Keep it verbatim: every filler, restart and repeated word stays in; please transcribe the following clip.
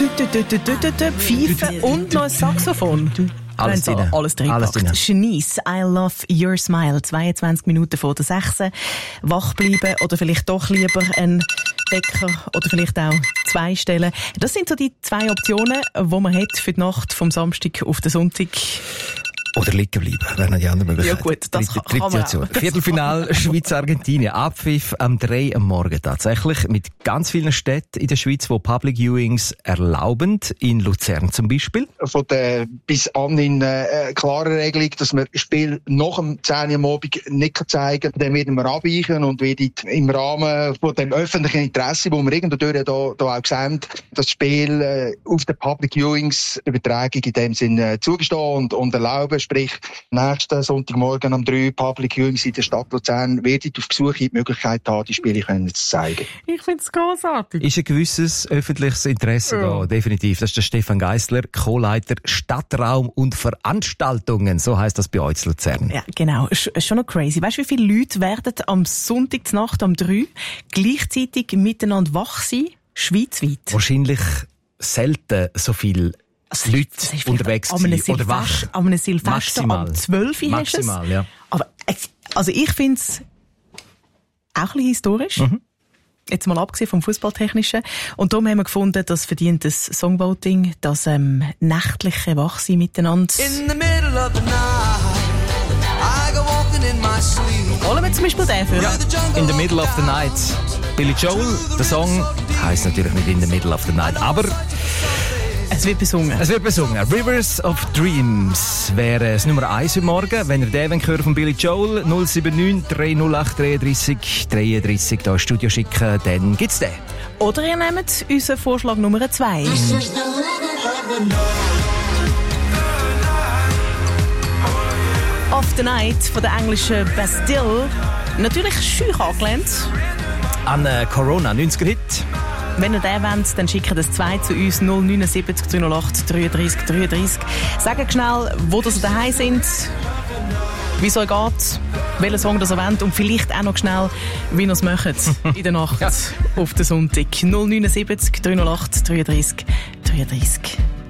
Pfeife und noch ein Saxophon. Alles drin. Alles drin. Shanice, I love your smile. zweiundzwanzig Minuten vor der sechs. Wach bleiben oder vielleicht doch lieber ein Wecker oder vielleicht auch zwei stellen. Das sind so die zwei Optionen, die man hat für die Nacht vom Samstag auf den Sonntag. Oder liegen bleiben, wäre noch die andere Möglichkeit. Ja gut, das Tritt, kann, kann man ja auch. Viertelfinale Schweiz-Argentinien. Abpfiff am drei am Morgen tatsächlich. Mit ganz vielen Städten in der Schweiz, die Public Viewings erlauben. In Luzern zum Beispiel. Von der bis anhin äh, klare Regelung, dass man das Spiel nach dem zehn Uhr am Abend nicht zeigen kann. Dann werden wir abweichen und werden im Rahmen von dem öffentlichen Interesse, wo wir irgendwo da, da auch sehen, das Spiel äh, auf den Public Viewings Übertragung in dem Sinne äh, zugestehen und, und erlauben. Sprich, nächsten Sonntagmorgen um drei Public Viewings in der Stadt Luzern werdet auf Gesuch die Möglichkeit haben, die Spiele können zu zeigen. Ich finde es großartig. Ist ein gewisses öffentliches Interesse ja. da, definitiv. Das ist der Stefan Geissler, Co-Leiter Stadtraum und Veranstaltungen. So heisst das bei euch in Luzern. Ja, genau. Ist schon noch crazy. Weißt du, wie viele Leute werden am Sonntagnacht um drei gleichzeitig miteinander wach sein? Schweizweit. Wahrscheinlich selten so viel Also, Leute unterwegs sein oder wach. An einem Silvester um zwölf Uhr hast du es. Maximal, ja. Aber also ich finde es auch ein bisschen historisch. Mhm. Jetzt mal abgesehen vom Fußballtechnischen. Und darum haben wir gefunden, das verdient das Songvoting, das ähm, nächtliche Wachsein miteinander. In the middle of the night, I go walking in my sleep. Holen wir zum Beispiel den für? Ja, In the Middle of the Night. Billy Joel, der Song heisst natürlich nicht In the Middle of the Night, aber es wird besungen. Es wird besungen. Rivers of Dreams wäre das Nummer eins heute Morgen. Wenn ihr den hören von Billy Joel, null sieben neun drei null acht dreiunddreißig dreiunddreißig hier ins Studio schicken, dann gibt's den. Oder ihr nehmt unseren Vorschlag Nummer zwei. Of the Night von der englischen Bastille. Natürlich schüch angelehnt. An äh, Corona, neunziger-Hit. Wenn ihr den wollt, dann schickt das zwei zu uns null neun sieben drei null acht dreiunddreißig dreiunddreißig. Sagt schnell, wo ihr daheim sind, wie es euch geht, welchen Song ihr wollt und vielleicht auch noch schnell, wie ihr es macht in der Nacht ja. auf den Sonntag. null neun sieben drei null acht dreiunddreißig dreiunddreißig.